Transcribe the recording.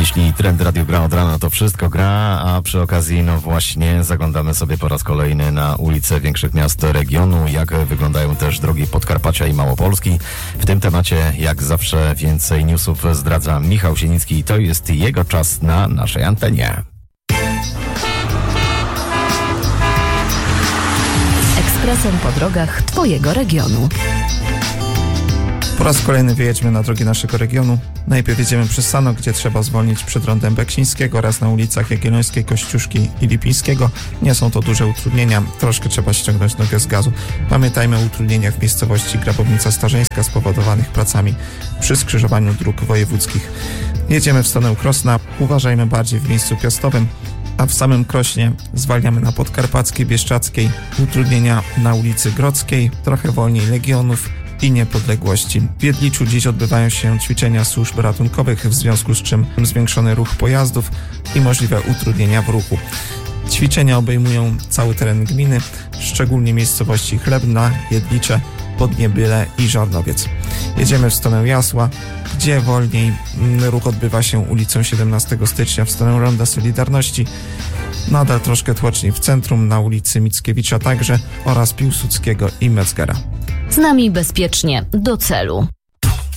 Jeśli Trend Radio gra od rana, to wszystko gra, a przy okazji, no właśnie, zaglądamy sobie po raz kolejny na ulice większych miast regionu, jak wyglądają też drogi Podkarpacia i Małopolski. W tym temacie, jak zawsze, więcej newsów zdradza Michał Sienicki i to jest jego czas na naszej antenie. Ekspresem po drogach Twojego regionu. Po raz kolejny wyjedźmy na drogi naszego regionu. Najpierw jedziemy przez Sanok, gdzie trzeba zwolnić przed rondem Beksińskiego oraz na ulicach Jagiellońskiej, Kościuszki i Lipińskiego. Nie są to duże utrudnienia, troszkę trzeba ściągnąć nogę z gazu. Pamiętajmy o utrudnieniach w miejscowości Grabownica Starzyńska spowodowanych pracami przy skrzyżowaniu dróg wojewódzkich. Jedziemy w stronę Krosna, uważajmy bardziej w miejscu piastowym, a w samym Krośnie zwalniamy na Podkarpackiej, Bieszczackiej, utrudnienia na ulicy Grodzkiej, trochę wolniej Legionów i Niepodległości. W Wiedliczu dziś odbywają się ćwiczenia służb ratunkowych, w związku z czym zwiększony ruch pojazdów i możliwe utrudnienia w ruchu. Ćwiczenia obejmują cały teren gminy, szczególnie miejscowości Chlebna, Jedlicze, Podniebyle i Żarnowiec. Jedziemy w stronę Jasła, gdzie wolniej ruch odbywa się ulicą 17 stycznia w stronę Ronda Solidarności. Nadal troszkę tłoczniej w centrum, na ulicy Mickiewicza także oraz Piłsudskiego i Metzgera. Z nami bezpiecznie do celu.